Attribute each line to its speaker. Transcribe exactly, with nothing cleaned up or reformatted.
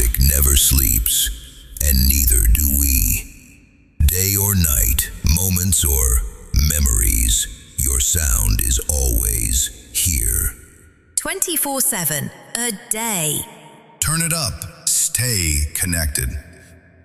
Speaker 1: music never sleeps, and neither do we. Day or night, moments or memories, your sound is always here.
Speaker 2: twenty-four seven, a day.
Speaker 3: Turn it up. Stay connected.